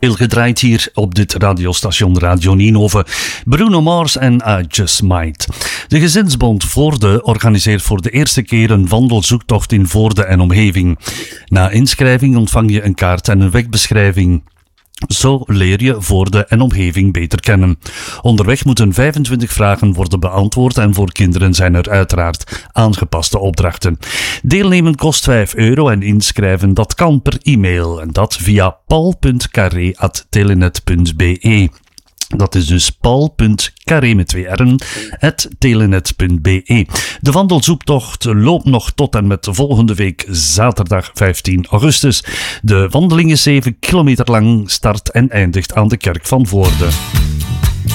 Heel gedraaid hier op dit radiostation Radio Nienhoven. Bruno Mars en I Just Might. De Gezinsbond Voorde organiseert voor de eerste keer een wandelzoektocht in Voorde en omgeving. Na inschrijving ontvang je een kaart en een wegbeschrijving. Zo leer je Voorde en omgeving beter kennen. Onderweg moeten 25 vragen worden beantwoord en voor kinderen zijn er uiteraard aangepaste opdrachten. Deelnemen kost €5 en inschrijven dat kan per e-mail en dat via paul.carré@telenet.be. Dat is dus paul.carré met 2 R'en @telenet.be. De wandelzoektocht loopt nog tot en met volgende week zaterdag 15 augustus. De wandeling is 7 kilometer lang, start en eindigt aan de kerk van Voorde.